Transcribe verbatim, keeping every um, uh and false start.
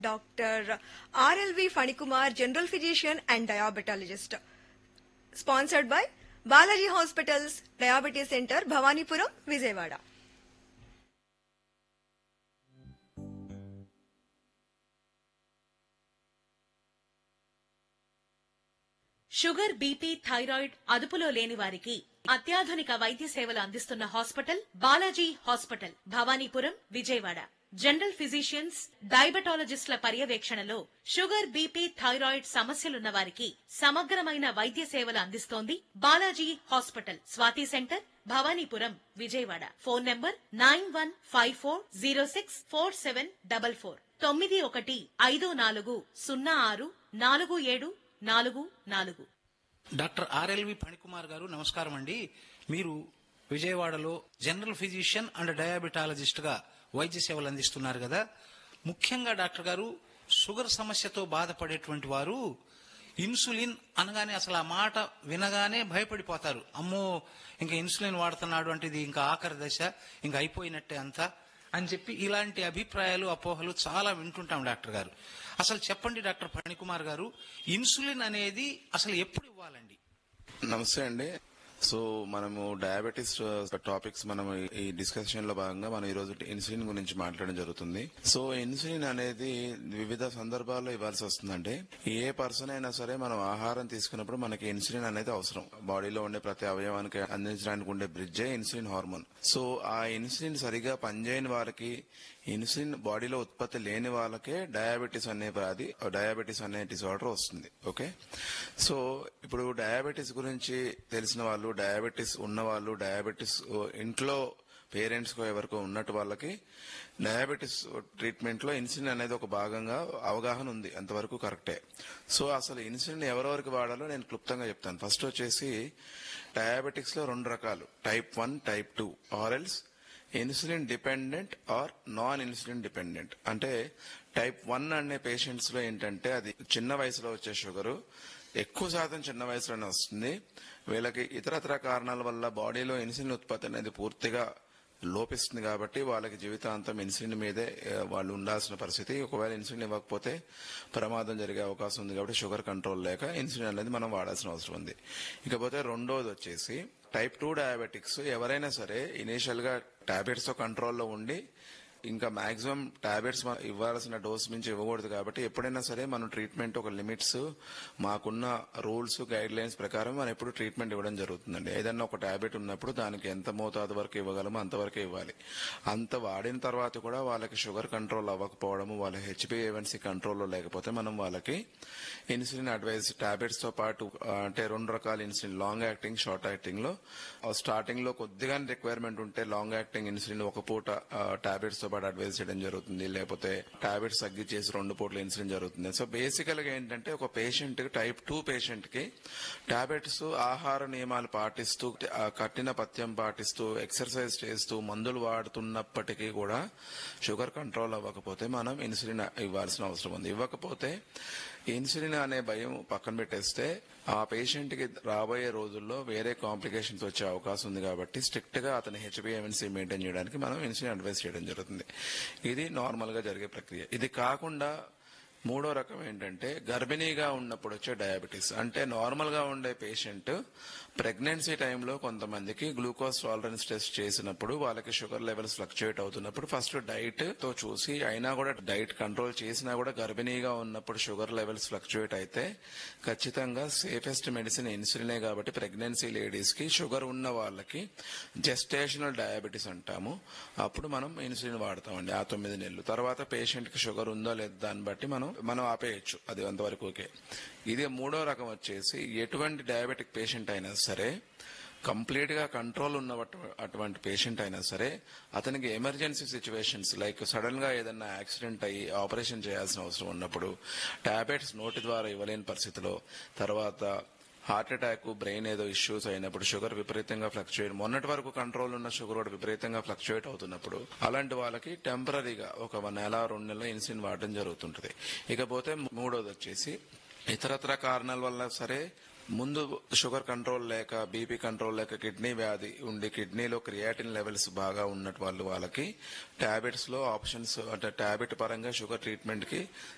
Doctor R L V Fanikumar, General Physician and Diabetologist. Sponsored by Balaji Hospitals, Diabetes Center, Bhavanipuram, Vijayawada. Sugar, BP, thyroid అదుపులో లేని వారికి అత్యాధునిక వైద్య సేవలు అందిస్తున్న hospital Balaji hospital, Bhavanipuram, Vijayawada. General physicians, డయాబెటాలజిస్టుల పర్యవేక్షణలో షుగర్, బీపీ, థైరాయిడ్ సమస్యలున్న వారికి సమగ్రమైన వైద్య సేవలు అందిస్తోంది Balaji hospital. Swathi centre, Bhavanipuram, Vijayawada. Phone number nine one five four zero six four seven double four తొమ్మిది ఒకటి ఐదు నాలుగు సున్నా ఆరు నాలుగు ఏడు నాలుగు నాలుగు. డాక్టర్ ఆర్ఎల్వి ఫణికుమార్ గారు, నమస్కారం అండి. మీరు విజయవాడలో జనరల్ ఫిజిషియన్ అండ్ డయాబెటాలజిస్ట్ గా వైద్య సేవలు అందిస్తున్నారు కదా. ముఖ్యంగా డాక్టర్ గారు, షుగర్ సమస్యతో బాధపడేటువంటి వారు ఇన్సులిన్ అనగానే అసలు ఆ మాట వినగానే భయపడిపోతారు. అమ్మో, ఇంకా ఇన్సులిన్ వాడుతున్నాడు అంటే ఇది ఇంకా ఆఖరి దశ, ఇంకా అయిపోయినట్టే అంతా అని చెప్పి ఇలాంటి అభిప్రాయాలు, అపోహలు చాలా వింటుంటాం డాక్టర్ గారు. అసలు చెప్పండి డాక్టర్ ఫణికుమార్ గారు, ఇన్సులిన్ అనేది అసలు ఎప్పుడు ఇవ్వాలండి? నమస్తే అండి. సో మనము డయాబెటీస్ టాపిక్స్ మనం ఈ డిస్కషన్ లో భాగంగా మనం ఈ రోజు ఇన్సులిన్ గురించి మాట్లాడడం జరుగుతుంది. సో ఇన్సులిన్ అనేది వివిధ సందర్భాల్లో ఇవ్వాల్సి వస్తుందండి. ఏ పర్సన్ అయినా సరే మనం ఆహారం తీసుకున్నప్పుడు మనకి ఇన్సులిన్ అనేది అవసరం. బాడీలో ఉండే ప్రతి అవయవానికి అందించడానికి ఉండే బ్రిడ్జే ఇన్సులిన్ హార్మోన్. సో ఆ ఇన్సులిన్ సరిగా పనిచేయని వారికి, ఇన్సులిన్ బాడీలో ఉత్పత్తి లేని వాళ్ళకే డయాబెటీస్ అనే వ్యాధి, డయాబెటీస్ అనే డిసార్డర్ వస్తుంది. ఓకే, సో ఇప్పుడు డయాబెటీస్ గురించి తెలిసిన వాళ్ళు, డయాబెటీస్ ఉన్న వాళ్ళు, డయాబెటీస్ ఇంట్లో పేరెంట్స్ కో ఎవరికో ఉన్నట్టు వాళ్ళకి డయాబెటీస్ ట్రీట్మెంట్ లో ఇన్సులిన్ అనేది ఒక భాగంగా అవగాహన ఉంది, అంతవరకు కరెక్టే. సో అసలు ఇన్సులిన్ ఎవరెవరికి వాడాలో నేను క్లుప్తంగా చెప్తాను. ఫస్ట్ వచ్చేసి డయాబెటిక్స్ లో రెండు రకాలు, టైప్ వన్, టైప్ టూ, ఆర్ఎల్స్ insulin dependent are non insulin dependent. అంటే టైప్ వన్ అనే పేషెంట్స్ లో ఏంటంటే అది చిన్న వయసులో వచ్చే షుగరు, ఎక్కువ శాతం చిన్న వయసులోనే వస్తుంది. వీళ్ళకి ఇతరత్ర కారణాల వల్ల బాడీలో ఇన్సులిన్ ఉత్పత్తి అనేది పూర్తిగా లోపిస్తుంది కాబట్టి వాళ్ళకి జీవితాంతం ఇన్సులిన్ మీదే వాళ్ళు ఉండాల్సిన పరిస్థితి. ఒకవేళ ఇన్సులిన్ ఇవ్వకపోతే ప్రమాదం జరిగే అవకాశం ఉంది కాబట్టి షుగర్ కంట్రోల్ లేక ఇన్సులిన్ అనేది మనం వాడాల్సిన అవసరం ఉంది. ఇకపోతే రెండోది వచ్చేసి టైప్ టూ డయాబెటిక్స్. ఎవరైనా సరే ఇనీషియల్ గా టాబ్లెట్స్ తో కంట్రోల్లో ఉండి ఇంకా మాక్సిమం టాబ్లెట్స్ ఇవ్వాల్సిన డోస్ మించి ఇవ్వకూడదు కాబట్టి ఎప్పుడైనా సరే మనం ట్రీట్మెంట్ ఒక లిమిట్స్, మాకున్న రూల్స్, గైడ్ లైన్స్ ప్రకారం మనం ఎప్పుడు ట్రీట్మెంట్ ఇవ్వడం జరుగుతుందండి. ఏదన్నా ఒక టాబ్లెట్ ఉన్నప్పుడు దానికి ఎంత మోతాదు వరకు ఇవ్వగలమో అంతవరకే ఇవ్వాలి. అంత వాడిన తర్వాత కూడా వాళ్ళకి షుగర్ కంట్రోల్ అవ్వకపోవడము, వాళ్ళ హెచ్బిఏవన్సీ కంట్రోల్లో లేకపోతే మనం వాళ్ళకి ఇన్సులిన్ అడ్వైజ్ టాబ్లెట్స్ తో పాటు, అంటే రెండు రకాల insulin, long acting, short acting లో స్టార్టింగ్ లో కొద్దిగా రిక్వైర్మెంట్ ఉంటే లాంగ్ యాక్టింగ్ ఇన్సులిన్ ఒక పూట టాబ్లెట్స్ తో పాటు అడ్వైజ్ చేయడం జరుగుతుంది. లేకపోతే టాబ్లెట్స్ తగ్గించేసి రెండు పూటలు ఇన్సులిన్ జరుగుతుంది. సో బేసికల్ గా ఏంటంటే ఒక పేషెంట్, టైప్ టూ పేషెంట్ కి టాబ్లెట్స్, ఆహార నియమాలు పాటిస్తూ, కఠిన పథ్యం పాటిస్తూ, ఎక్సర్సైజ్ చేస్తూ, మందులు వాడుతున్నప్పటికీ కూడా షుగర్ కంట్రోల్ అవ్వకపోతే మనం ఇన్సులిన్ ఇవ్వాల్సిన అవసరం ఉంది. ఇవ్వకపోతే ఇన్సులిన్ అనే భయం పక్కన పెట్టేస్తే ఆ పేషెంట్ కి రాబోయే రోజుల్లో వేరే కాంప్లికేషన్స్ వచ్చే అవకాశం ఉంది కాబట్టి స్ట్రిక్ట్ గా అతని హెచ్బిఏవన్సీ మెయింటైన్ చేయడానికి మనం ఇన్సులిన్ అడ్వైస్ చేయడం జరుగుతుంది. ఇది నార్మల్ గా జరిగే ప్రక్రియ. ఇది కాకుండా మూడో రకం ఏంటంటే గర్భిణీగా ఉన్నప్పుడు వచ్చే డయాబెటీస్. అంటే నార్మల్ గా ఉండే పేషెంట్ ప్రెగ్నెన్సీ టైంలో కొంతమందికి గ్లూకోజ్ టాలరెన్స్ టెస్ట్ చేసినప్పుడు వాళ్ళకి షుగర్ లెవెల్స్ ఫ్లక్చుయేట్ అవుతున్నప్పుడు ఫస్ట్ డైట్ తో చూసి, అయినా కూడా డైట్ కంట్రోల్ చేసినా కూడా గర్భిణీగా ఉన్నప్పుడు షుగర్ లెవెల్స్ ఫ్లక్చుయేట్ అయితే ఖచ్చితంగా సేఫెస్ట్ మెడిసిన్ ఇన్సులినే. కాబట్టి ప్రెగ్నెన్సీ లేడీస్ కి, షుగర్ ఉన్న వాళ్ళకి జెస్టేషనల్ డయాబెటీస్ అంటాము, అప్పుడు మనం ఇన్సులిన్ వాడతామండి ఆ తొమ్మిది నెలలు. తర్వాత పేషెంట్ కి షుగర్ ఉందో లేదో దాన్ని బట్టి మనం మనం ఆపేయచ్చు, అది అంతవరకు ఓకే. ఇది మూడో రకం వచ్చేసి ఎటువంటి డయాబెటిక్ పేషెంట్ అయినా సరే, కంప్లీట్ గా కంట్రోల్ ఉన్న అటువంటి పేషెంట్ అయినా సరే, అతనికి ఎమర్జెన్సీ సిచ్యువేషన్స్ లైక్ సడన్ గా ఏదన్నా యాక్సిడెంట్ అయ్యి ఆపరేషన్ చేయాల్సిన అవసరం ఉన్నప్పుడు, టాబ్లెట్స్ నోటి ద్వారా ఇవ్వలేని పరిస్థితిలో, తర్వాత హార్ట్ అటాక్, బ్రెయిన్ ఏదో ఇష్యూస్ అయినప్పుడు, షుగర్ విపరీతంగా ఫ్లక్చుయేట్, మొన్నటి వరకు కంట్రోల్ ఉన్న షుగర్ కూడా విపరీతంగా ఫ్లక్చుయేట్ అవుతున్నప్పుడు, అలాంటి వాళ్ళకి టెంపరీగా ఒక నెల రెండు నెలలు ఇన్సులిన్ వాడడం జరుగుతుంటది. ఇకపోతే మూడోది వచ్చేసి ఇతరత్ర కారణాల వల్ల సరే ముందు షుగర్ కంట్రోల్ లేక, బీపీ కంట్రోల్ లేక, కిడ్నీ వ్యాధి ఉండి కిడ్నీలో క్రియాటిన్ లెవెల్స్ బాగా ఉన్నట్టు వాళ్ళు వాళ్ళకి టాబ్లెట్స్ లో ఆప్షన్స్, అంటే టాబ్లెట్ పరంగా షుగర్ ట్రీట్మెంట్ కి